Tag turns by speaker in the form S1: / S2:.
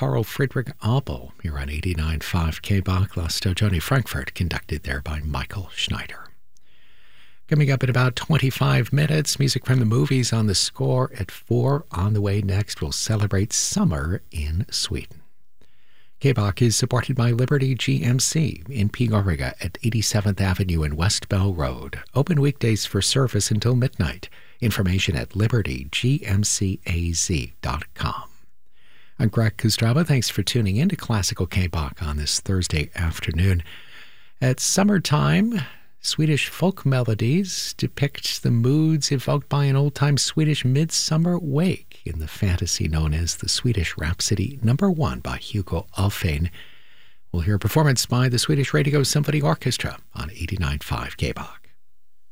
S1: Carl Friedrich Abel here on 89.5 KBach, La Stagione Frankfurt, conducted there by Michael Schneider. Coming up in about 25 minutes, music from the movies on the score at 4. On the way next, we'll celebrate summer in Sweden. KBach is supported by Liberty GMC in Pigoriga at 87th Avenue and West Bell Road. Open weekdays for service until midnight. Information at libertygmcaz.com. I'm Greg Kustraba. Thanks for tuning in to Classical KBach on this Thursday afternoon. At summertime, Swedish folk melodies depict the moods evoked by an old-time Swedish midsummer wake in the fantasy known as the Swedish Rhapsody No. 1 by Hugo Alfvén. We'll hear a performance by the Swedish Radio Symphony Orchestra on 89.5 KBach.